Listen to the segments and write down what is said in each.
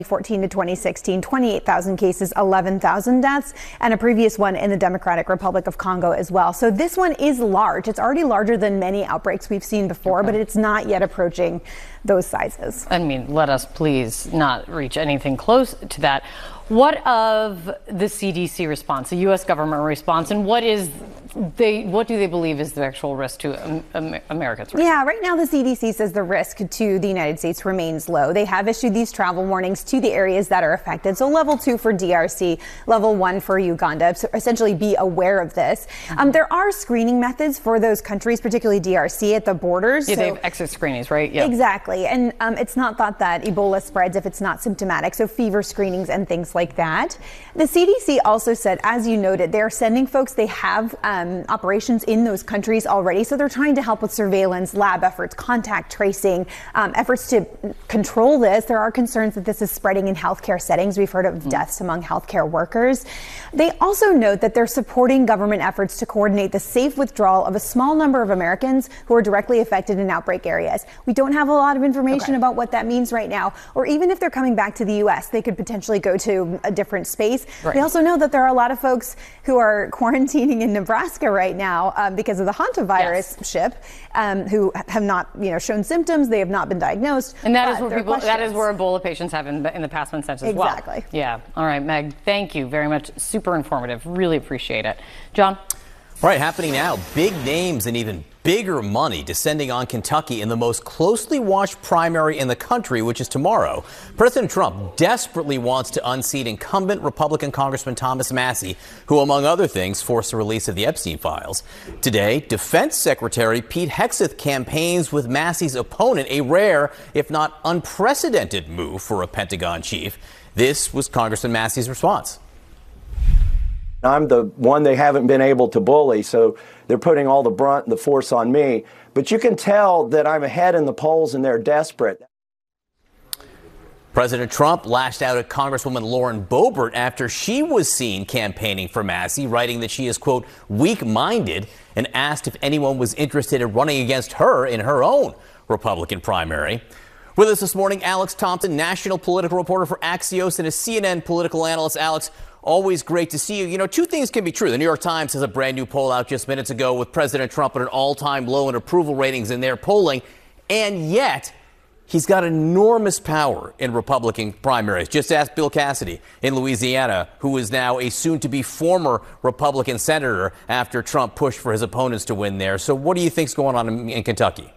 2014 to 2016, 28,000 cases, 11,000 deaths, and a previous one in the Democratic Republic of Congo as well. So this one is large. It's already larger than many outbreaks we've seen before, but it's not yet approaching those sizes. I mean, let us please not reach anything close to that. What of the CDC response, the U.S. government response, and what do they believe is the actual risk to Americans? Yeah, right now the CDC says the risk to the United States remains low. They have issued these travel warnings to the areas that are affected. So level 2 for DRC, level 1 for Uganda. So essentially be aware of this. There are screening methods for those countries, particularly DRC at the borders. Yeah, they have exit screenings, right? Yeah. Exactly. And it's not thought that Ebola spreads if it's not symptomatic. So fever screenings and things like that. The CDC also said, as you noted, they're sending folks. They have operations in those countries already. So they're trying to help with surveillance, lab efforts, contact tracing, efforts to control this. There are concerns that this is spreading in healthcare settings. We've heard of deaths among healthcare workers. They also note that they're supporting government efforts to coordinate the safe withdrawal of a small number of Americans who are directly affected in outbreak areas. We don't have a lot of information about what that means right now, or even if they're coming back to the U.S., they could potentially go to a different space. Right. We also know that there are a lot of folks who are quarantining in Nebraska right now because of the hantavirus ship, who have not, shown symptoms. They have not been diagnosed. And that is where Ebola patients have in the past been sent as well. Exactly. Yeah. All right, Meg, thank you very much. Super informative. Really appreciate it. John? All right, happening now. Big names and even bigger money descending on Kentucky in the most closely watched primary in the country, which is tomorrow. President Trump desperately wants to unseat incumbent Republican Congressman Thomas Massie, who, among other things, forced the release of the Epstein files. Today, Defense Secretary Pete Hegseth campaigns with Massie's opponent, a rare, if not unprecedented, move for a Pentagon chief. This was Congressman Massie's response. I'm the one they haven't been able to bully, so they're putting all the brunt and the force on me. But you can tell that I'm ahead in the polls and they're desperate. President Trump lashed out at Congresswoman Lauren Boebert after she was seen campaigning for Massie, writing that she is, quote, weak-minded, and asked if anyone was interested in running against her in her own Republican primary. With us this morning, Alex Thompson, national political reporter for Axios and a CNN political analyst. Alex, always great to see you. Two things can be true. The New York Times has a brand new poll out just minutes ago with President Trump at an all-time low in approval ratings in their polling. And yet, he's got enormous power in Republican primaries. Just ask Bill Cassidy in Louisiana, who is now a soon-to-be former Republican senator after Trump pushed for his opponents to win there. So what do you think's going on in Kentucky?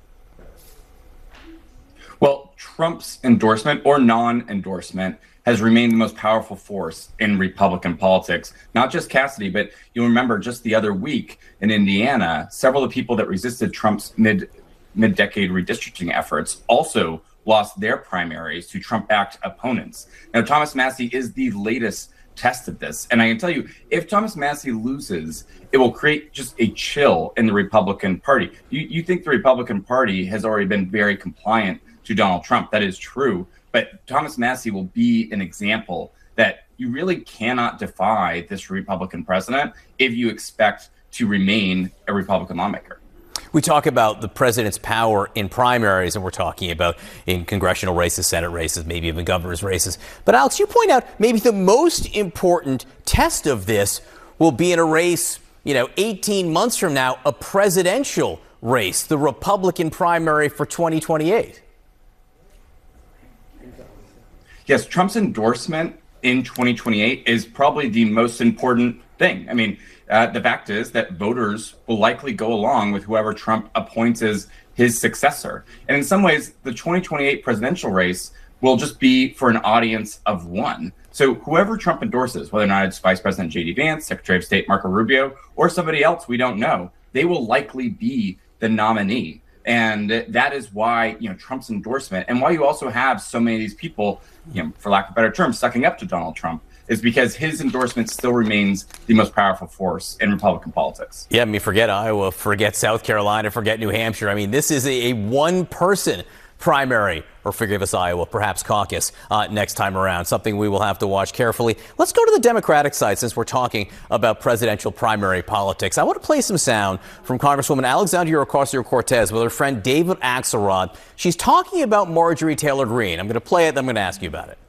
Well, Trump's endorsement or non-endorsement has remained the most powerful force in Republican politics. Not just Cassidy, but you'll remember just the other week in Indiana, several of the people that resisted Trump's mid-decade redistricting efforts also lost their primaries to Trump-backed opponents. Now, Thomas Massie is the latest test of this. And I can tell you, if Thomas Massie loses, it will create just a chill in the Republican Party. You think the Republican Party has already been very compliant to Donald Trump. That is true. But Thomas Massie will be an example that you really cannot defy this Republican president if you expect to remain a Republican lawmaker. We talk about the president's power in primaries, and we're talking about in congressional races, Senate races, maybe even governor's races. But Alex, you point out maybe the most important test of this will be in a race, 18 months from now, a presidential race, the Republican primary for 2028. Yes, Trump's endorsement in 2028 is probably the most important thing. I mean, the fact is that voters will likely go along with whoever Trump appoints as his successor. And in some ways, the 2028 presidential race will just be for an audience of one. So whoever Trump endorses, whether or not it's Vice President J.D. Vance, Secretary of State Marco Rubio, or somebody else we don't know, they will likely be the nominee. And that is why, Trump's endorsement, and why you also have so many of these people, for lack of a better term, sucking up to Donald Trump, is because his endorsement still remains the most powerful force in Republican politics. Yeah, forget Iowa, forget South Carolina, forget New Hampshire. This is a one-person primary, or forgive us, Iowa, perhaps caucus next time around, something we will have to watch carefully. Let's go to the Democratic side since we're talking about presidential primary politics. I want to play some sound from Congresswoman Alexandria Ocasio-Cortez with her friend David Axelrod. She's talking about Marjorie Taylor Greene. I'm going to play it, then I'm going to ask you about it.